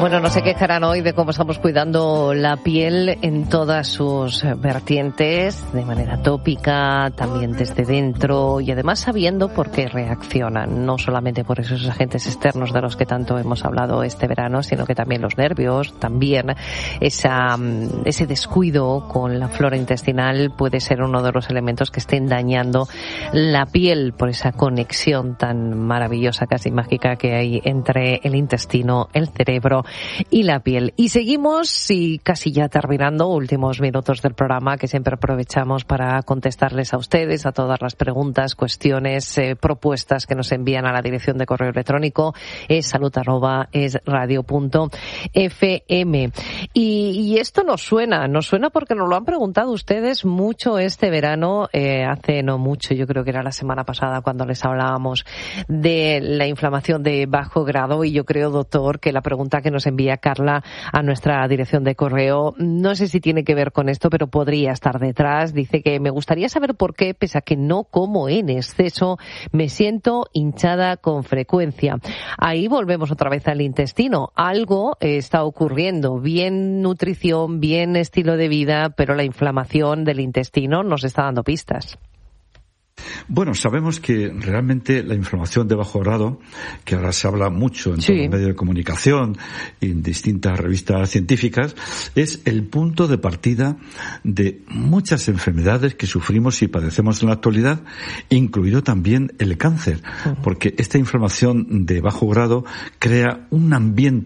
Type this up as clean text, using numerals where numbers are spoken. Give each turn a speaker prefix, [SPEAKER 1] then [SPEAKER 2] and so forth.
[SPEAKER 1] Bueno, no se quejarán hoy de cómo estamos cuidando la piel en todas sus vertientes, de manera tópica, también desde dentro y además sabiendo por qué reaccionan, no solamente por esos agentes externos de los que tanto hemos hablado este verano, sino que también los nervios, también ese descuido con la flora intestinal puede ser uno de los elementos que estén dañando la piel por esa conexión tan maravillosa, casi mágica que hay entre el intestino, el cerebro y la piel. Y seguimos, y casi ya terminando, últimos minutos del programa que siempre aprovechamos para contestarles a ustedes, a todas las preguntas, cuestiones, propuestas que nos envían a la dirección de correo electrónico salud@esradio.fm. Y esto nos suena porque nos lo han preguntado ustedes mucho este verano, hace no mucho, yo creo que era la semana pasada cuando les hablábamos de la inflamación de bajo grado, y yo creo, doctor, que la pregunta que nos envía Carla a nuestra dirección de correo, no sé si tiene que ver con esto, pero podría estar detrás. Dice que me gustaría saber por qué, pese a que no como en exceso, me siento hinchada con frecuencia. Ahí volvemos otra vez al intestino. Algo está ocurriendo, bien nutrición, bien estilo de vida, pero la inflamación del intestino nos está dando pistas.
[SPEAKER 2] Bueno, sabemos que realmente la inflamación de bajo grado, que ahora se habla mucho en todos los medios de comunicación y en distintas revistas científicas, es el punto de partida de muchas enfermedades que sufrimos y padecemos en la actualidad, incluido también el cáncer, porque esta inflamación de bajo grado crea un ambiente